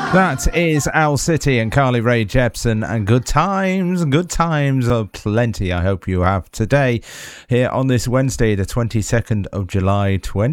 That is Owl City and Carly Rae Jepsen, and good times are plenty. I hope you have today here on this Wednesday, the 22nd of July,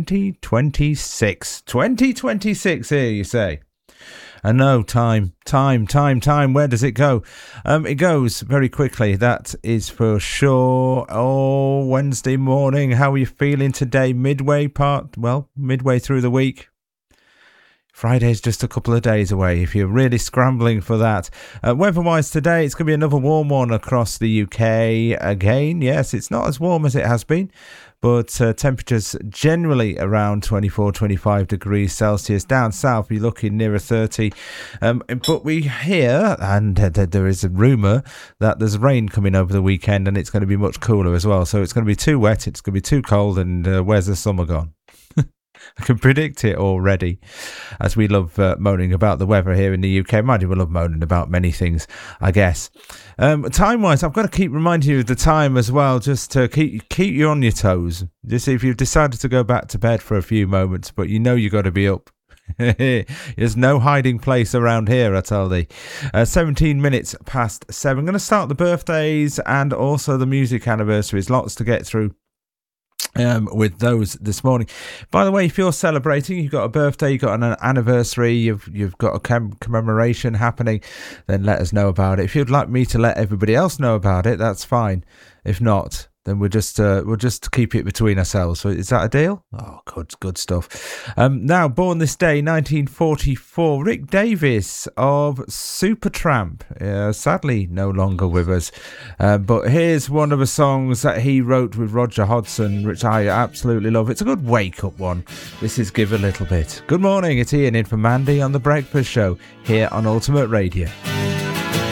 2026. 2026 here, you say? And no, time, where does it go? It goes very quickly, that is for sure. Oh, Wednesday morning, how are you feeling today? Midway through the week. Friday's just a couple of days away if you're really scrambling for that. Weather-wise today, it's going to be another warm one across the UK again. Yes, it's not as warm as it has been, but temperatures generally around 24, 25 degrees Celsius. Down south, you're looking nearer 30. But we hear, and there is a rumour, that there's rain coming over the weekend and it's going to be much cooler as well. So it's going to be too wet, it's going to be too cold, and where's the summer gone? I can predict it already, as we love moaning about the weather here in the UK. Mind you, we love moaning about many things, I guess. Time-wise, I've got to keep reminding you of the time as well, just to keep you on your toes. Just if you've decided to go back to bed for a few moments, but you know you've got to be up. There's no hiding place around here, I tell thee. 17 minutes past 7. I'm going to start the birthdays and also the music anniversaries. Lots to get through. With those this morning. By the way, if you're celebrating, you've got a birthday, you've got an anniversary, you've got a commemoration happening, then let us know about it. If you'd like me to let everybody else know about it, that's fine. If not, then we'll just keep it between ourselves. So is that a deal? Oh, good stuff. Now, born this day, 1944, Rick Davies of Supertramp. Sadly, no longer with us. But here's one of the songs that he wrote with Roger Hodgson, which I absolutely love. It's a good wake-up one. This is Give a Little Bit. Good morning, it's Ian in for Mandy on The Breakfast Show here on Ultimate Radio.